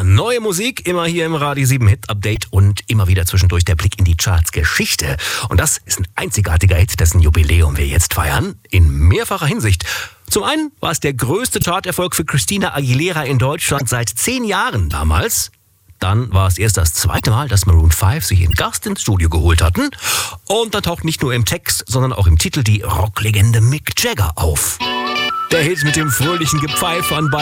neue Musik, immer hier im Radio 7 Hit Update und immer wieder zwischendurch der Blick in die Charts-Geschichte. Und das ist ein einzigartiger Hit, dessen Jubiläum wir jetzt feiern, in mehrfacher Hinsicht. Zum einen war es der größte Charterfolg für Christina Aguilera in Deutschland seit 10 Jahren damals. Dann war es erst das zweite Mal, dass Maroon 5 sich einen Gast ins Studio geholt hatten. Und dann taucht nicht nur im Text, sondern auch im Titel die Rocklegende Mick Jagger auf. Der Hit mit dem fröhlichen Gepfeife an beiden